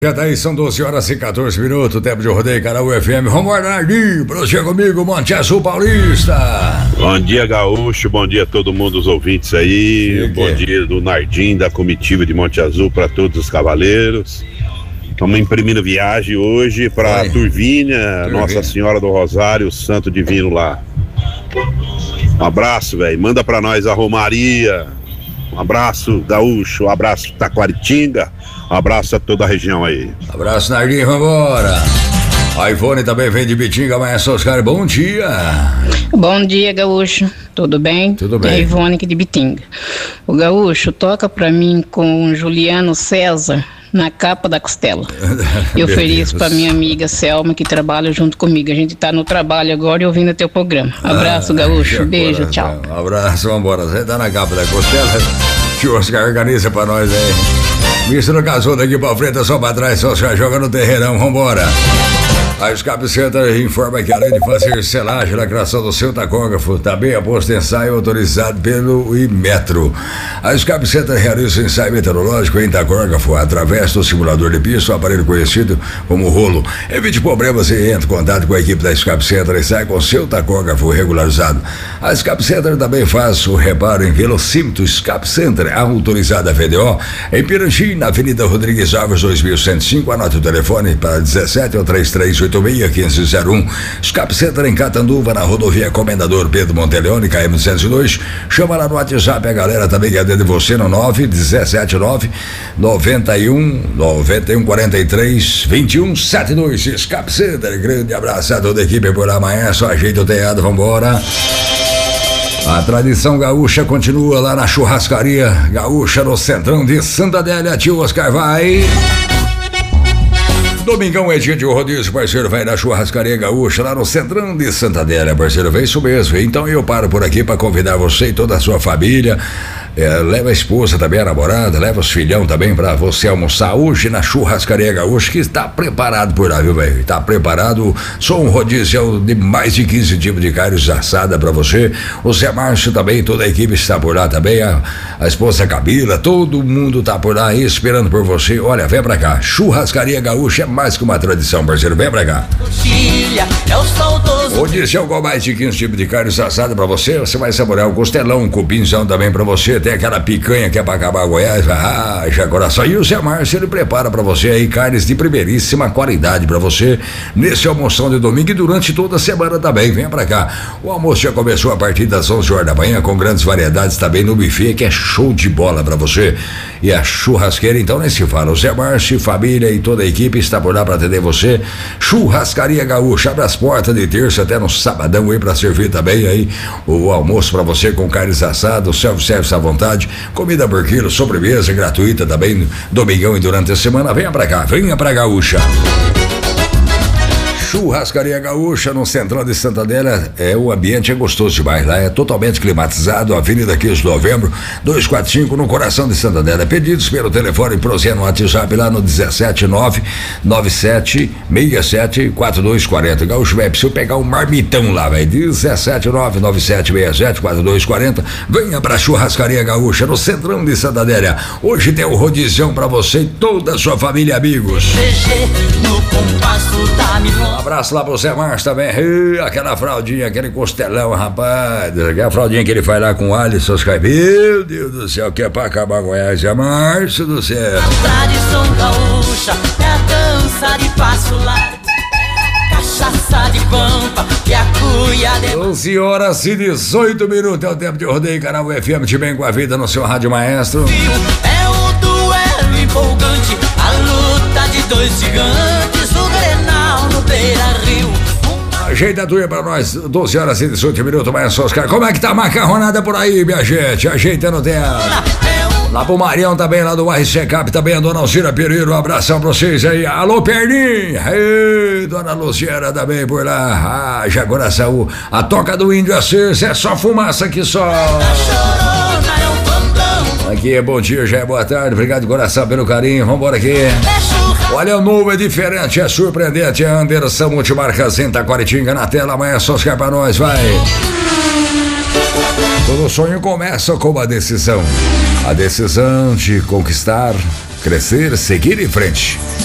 Já tá aí, são 12 horas e 14 minutos, tempo de rodeio, canal UFM. Vamos Nardinho, pra você comigo, Monte Azul Paulista. Bom dia, Gaúcho, bom dia a todo mundo, os ouvintes aí. Bom dia do Nardim, da comitiva de Monte Azul, para todos os cavaleiros. Estamos imprimindo viagem hoje para Turvínia, Nossa Senhora do Rosário, Santo Divino lá. Um abraço, velho. Manda para nós a Romaria. Um abraço, Gaúcho. Um abraço, Taquaritinga. Um abraço a toda a região aí. Abraço, Nardinho, vambora. A Ivone também vem de Bitinga, mas Oscar, bom dia. Bom dia, Gaúcho. Tudo bem? Tudo bem. É a Ivone aqui de Bitinga. O Gaúcho, toca pra mim com Juliano César na capa da costela. Eu ofereço pra minha amiga Selma, que trabalha junto comigo. A gente tá no trabalho agora e ouvindo teu programa. Abraço, Gaúcho. Beijo, tchau. Um abraço, vambora. Você tá na capa da costela, que o Oscar organiza pra nós aí. Mistura casou daqui pra frente, é só pra trás, Oscar joga no terreirão, vambora. A Escape Center informa que além de fazer selagem na criação do seu tacógrafo, também é posto ensaio autorizado pelo Imetro. A Escape Center realiza o ensaio meteorológico em tacógrafo através do simulador de pista, o aparelho conhecido como rolo. Evite problemas e entre em contato com a equipe da Escape Center e sai com seu tacógrafo regularizado. A Escape Center também faz o reparo em velocímetro Escape Center, autorizada VDO, em Pirangi, na Avenida Rodrigues Alves 2105. Anote o telefone para 17 ou 3386 1501. Escape Center em Catanduva, na rodovia Comendador Pedro Monteleone, KM 202. Chama lá no WhatsApp a galera também que atende você no 917 91 43 21 72. Escape Center, grande abraço a toda a equipe por amanhã, só ajeita o teatro, vambora. A tradição gaúcha continua lá na churrascaria gaúcha no centrão de Santa Adélia. Tio Oscar vai. Domingão é dia de rodízio, parceiro, vai na churrascaria gaúcha lá no centrão de Santa Adélia, parceiro, vem isso mesmo. Então eu paro por aqui para convidar você e toda a sua família. Leva a esposa também, a namorada, leva os filhão também pra você almoçar hoje na churrascaria gaúcha, que está preparado por lá, viu, velho? Tá preparado, só um rodízio de mais de 15 tipos de carnes assada pra você. O Zé Márcio também, toda a equipe está por lá também, a esposa Camila, todo mundo tá por lá aí esperando por você. Olha, vem pra cá, churrascaria gaúcha é mais que uma tradição, parceiro, vem pra cá. Rodízio com mais de 15 tipos de carnes assada pra você, você vai saborear o costelão, um cupinzão também pra você. Tem aquela picanha que é pra acabar Goiás, já coração. E o Zé Márcio, ele prepara pra você aí carnes de primeiríssima qualidade pra você nesse almoção de domingo e durante toda a semana também. Venha pra cá. O almoço já começou a partir das 11 horas da manhã com grandes variedades também no buffet, que é show de bola pra você. E a churrasqueira, então, nem se fala. O Zé Márcio, família e toda a equipe está por lá pra atender você. Churrascaria Gaúcha, abre as portas de terça até no sabadão aí pra servir também aí o almoço pra você com carnes assadas, self-service à vontade, comida por quilo, sobremesa gratuita também, domingão e durante a semana. Venha pra cá, venha pra Gaúcha. Churrascaria Gaúcha no centrão de Santa Adélia, o ambiente é gostoso demais lá, é totalmente climatizado, Avenida 15 de Novembro 245 no coração de Santa Adélia. Pedidos pelo telefone Prozé no WhatsApp lá no 17997674240. Gaúcho, velho, preciso pegar um marmitão lá, velho, 17997674240. Venha pra Churrascaria Gaúcha no centrão de Santa Adélia. Hoje tem um rodizão pra você e toda a sua família, amigos. Um abraço lá pro Zé Márcio também. Aquela fraldinha, aquele costelão, rapaz. Aquela fraldinha que ele faz lá com o Alisson. Meu Deus do céu, que é pra acabar Goiás, Zé Márcio do céu. A tradição gaúcha é a dança de passo largo, cachaça de pampa e a cuia de... 12 horas e 18 minutos. É o tempo de rodeio, canal UFM, te bem com a vida no seu rádio maestro. É o duelo empolgante, a luta de dois gigantes, o Grenal no Beira-Rio. Ajeita a tua pra nós, 12 horas e 18 minutos, mas só os caras. Como é que tá a macarronada por aí, minha gente? Ajeitando o tempo. Lá pro Marião também, lá do RC Cap, também a dona Alcira Pereira, um abração pra vocês aí. Alô, Perninha! Ei, dona Luciana também por lá. Já coração, a toca do índio acesa, é só fumaça aqui só. Aqui é bom dia, já é boa tarde, obrigado de coração pelo carinho, vambora aqui. Olha, o novo é diferente, é surpreendente, é Anderson Multimarcas em Taquaritinga na tela, amanhã é só os caras pra nós, vai. Todo sonho começa com uma decisão. A decisão de conquistar, crescer, seguir em frente.